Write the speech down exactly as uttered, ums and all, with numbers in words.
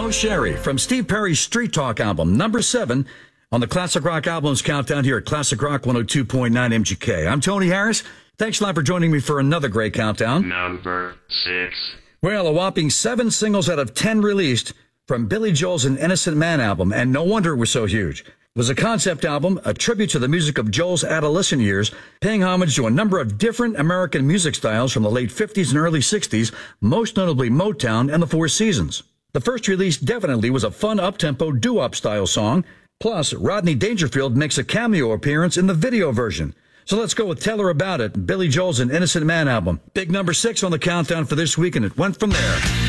Mo Sherry from Steve Perry's Street Talk album, number seven on the Classic Rock Albums Countdown here at Classic Rock one oh two point nine M G K. I'm Tony Harris. Thanks a lot for joining me for another great countdown. Number six. Well, a whopping seven singles out of ten released from Billy Joel's An Innocent Man album, and no wonder it was so huge. It was a concept album, a tribute to the music of Joel's adolescent years, paying homage to a number of different American music styles from the late fifties and early sixties, most notably Motown and the Four Seasons. The first release definitely was a fun up-tempo doo-wop style song. Plus, Rodney Dangerfield makes a cameo appearance in the video version. So let's go with Tell Her About It, Billy Joel's An Innocent Man album. Big number six on the countdown for this week, and it went from there.